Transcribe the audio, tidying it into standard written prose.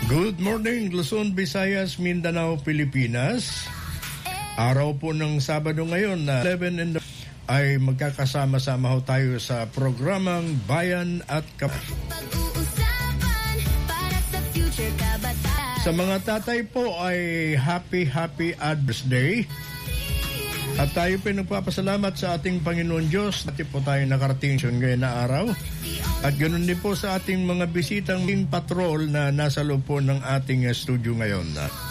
Good morning, Luzon, Visayas, Mindanao, Pilipinas. Araw po ng Sabado ngayon na 11 in the ay magkakasama-sama ho tayo sa programang Bayan at Sa mga tatay po ay happy Adventist Day. At tayo po nagpapasalamat sa ating Panginoon Diyos. Dati po tayo nakarating ngayon na araw. At ganoon din po sa ating mga bisitang patrol na nasa loob po ng ating studio ngayon.